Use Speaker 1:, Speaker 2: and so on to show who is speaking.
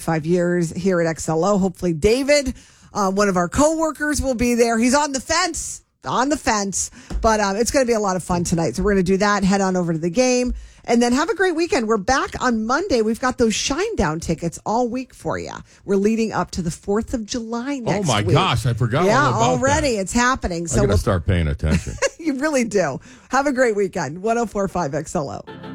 Speaker 1: 25 years here at XLO. Hopefully David, one of our coworkers, will be there. He's on the fence. But it's going to be a lot of fun tonight. So we're going to do that, head on over to the game, and then have a great weekend. We're back on Monday. We've got those Shinedown tickets all week for you. We're leading up to the 4th of July next week.
Speaker 2: Oh, my gosh. I forgot all about
Speaker 1: already.
Speaker 2: that.
Speaker 1: It's happening.
Speaker 2: So we'll start paying attention.
Speaker 1: You really do. Have a great weekend. 104.5 XLO.